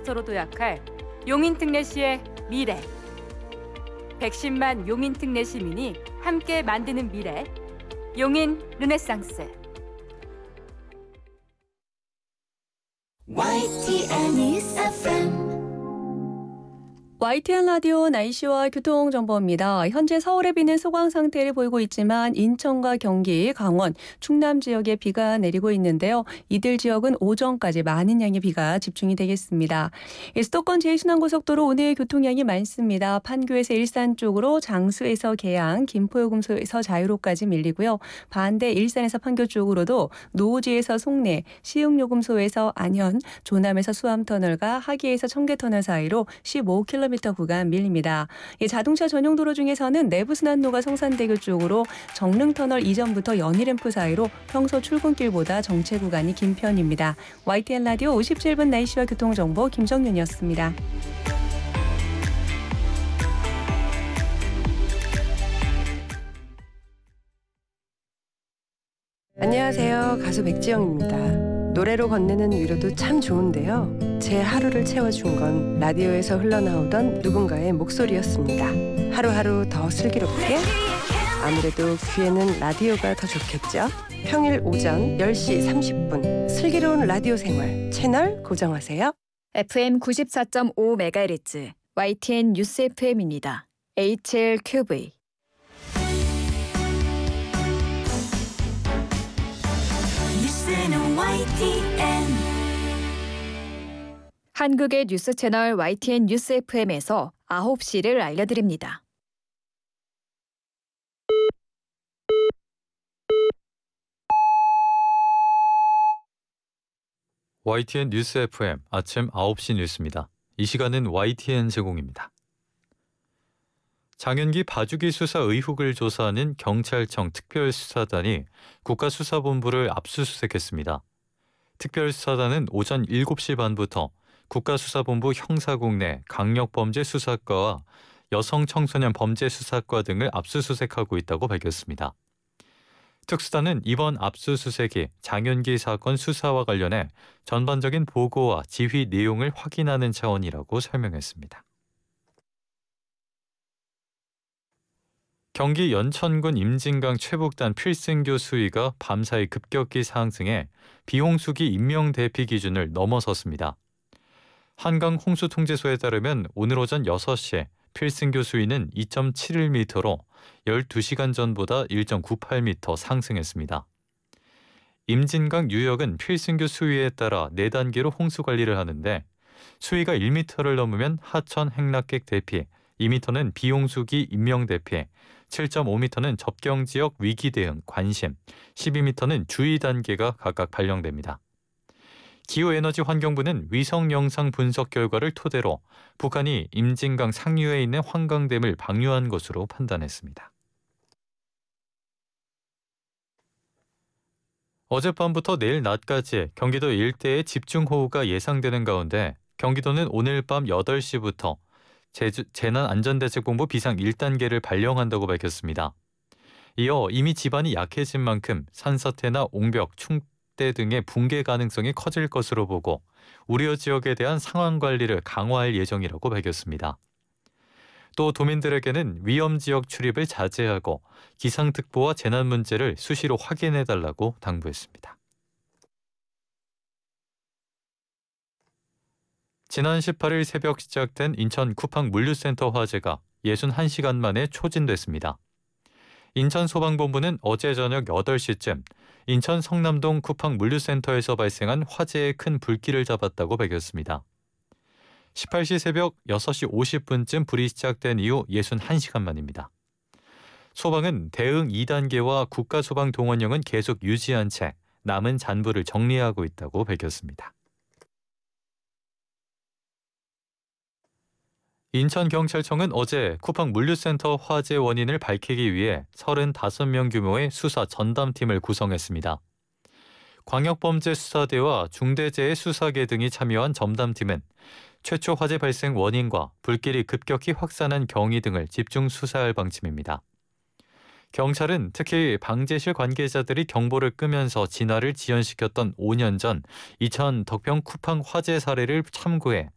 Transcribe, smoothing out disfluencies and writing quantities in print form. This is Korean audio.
몬스터로 도약할 용인특례시의 미래. 110만 용인특례 시민이 함께 만드는 미래. 용인 르네상스. YTN News FM. YTN 라디오 날씨와 교통정보입니다. 현재 서울의 비는 소강 상태를 보이고 있지만 인천과 경기, 강원, 충남 지역에 비가 내리고 있는데요. 이들 지역은 오전까지 많은 양의 비가 집중이 되겠습니다. 수도권 제1순환고속도로 오늘 교통량이 많습니다. 판교에서 일산 쪽으로 장수에서 계양, 김포요금소에서 자유로까지 밀리고요. 반대 일산에서 판교 쪽으로도 노오지에서 송내, 시흥요금소에서 안현, 조남에서 수암터널과 하기에서 청계터널 사이로 15km 구간 밀립니다. 자동차 전용 도로 중에서는 내부순환로가 성산대교 쪽으로 정릉터널 이전부터 연희램프 사이로 평소 출근길보다 정체 구간이 긴 편입니다. YTN 라디오 57분 날씨와 교통정보 김정윤이었습니다. 안녕하세요. 가수 백지영입니다. 노래로 건네는 위로도 참 좋은데요. 제 하루를 채워준 건 라디오에서 흘러나오던 누군가의 목소리였습니다. 하루하루 더 슬기롭게? 아무래도 귀에는 라디오가 더 좋겠죠? 평일 오전 10시 30분 슬기로운 라디오 생활 채널 고정하세요. FM 94.5MHz YTN 뉴스 FM입니다. HLQV. 뉴스는 YTN. 한국의 뉴스 채널 YTN 뉴스 FM에서 9시를 알려드립니다. YTN 뉴스 FM 아침 9시 뉴스입니다. 이 시간은 YTN 제공입니다. 장현기 봐주기 수사 의혹을 조사하는 경찰청 특별수사단이 국가수사본부를 압수수색했습니다. 특별수사단은 오전 7시 반부터 국가수사본부 형사국 내 강력범죄수사과와 여성청소년 범죄수사과 등을 압수수색하고 있다고 밝혔습니다. 특수단은 이번 압수수색이 장현기 사건 수사와 관련해 전반적인 보고와 지휘 내용을 확인하는 차원이라고 설명했습니다. 경기 연천군 임진강 최북단 필승교 수위가 밤사이 급격히 상승해 비홍수기 인명 대피 기준을 넘어섰습니다. 한강 홍수통제소에 따르면 오늘 오전 6시에 필승교 수위는 2.71m로 12시간 전보다 1.98m 상승했습니다. 임진강 유역은 필승교 수위에 따라 4단계로 홍수 관리를 하는데 수위가 1m를 넘으면 하천 행락객 대피, 2m는 비홍수기 인명 대피, 7.5m는 접경지역 위기 대응 관심, 12m는 주의 단계가 각각 발령됩니다. 기후에너지환경부는 위성 영상 분석 결과를 토대로 북한이 임진강 상류에 있는 환강댐을 방류한 것으로 판단했습니다. 어젯밤부터 내일 낮까지 경기도 일대에 집중호우가 예상되는 가운데 경기도는 오늘 밤 8시부터 재난안전대책본부 비상 1단계를 발령한다고 밝혔습니다. 이어 이미 지반이 약해진 만큼 산사태나 옹벽, 충대 등의 붕괴 가능성이 커질 것으로 보고 우려 지역에 대한 상황 관리를 강화할 예정이라고 밝혔습니다. 또 도민들에게는 위험 지역 출입을 자제하고 기상특보와 재난 문제를 수시로 확인해달라고 당부했습니다. 지난 18일 새벽 시작된 인천 쿠팡 물류센터 화재가 61시간 만에 초진됐습니다. 인천소방본부는 어제 저녁 8시쯤 인천 성남동 쿠팡 물류센터에서 발생한 화재의 큰 불길을 잡았다고 밝혔습니다. 18시 새벽 6시 50분쯤 불이 시작된 이후 61시간 만입니다. 소방은 대응 2단계와 국가소방동원령은 계속 유지한 채 남은 잔불을 정리하고 있다고 밝혔습니다. 인천경찰청은 어제 쿠팡 물류센터 화재 원인을 밝히기 위해 35명 규모의 수사 전담팀을 구성했습니다. 광역범죄수사대와 중대재해수사계 등이 참여한 전담팀은 최초 화재 발생 원인과 불길이 급격히 확산한 경위 등을 집중 수사할 방침입니다. 경찰은 특히 방제실 관계자들이 경보를 끄면서 진화를 지연시켰던 5년 전 이천 덕평 쿠팡 화재 사례를 참고해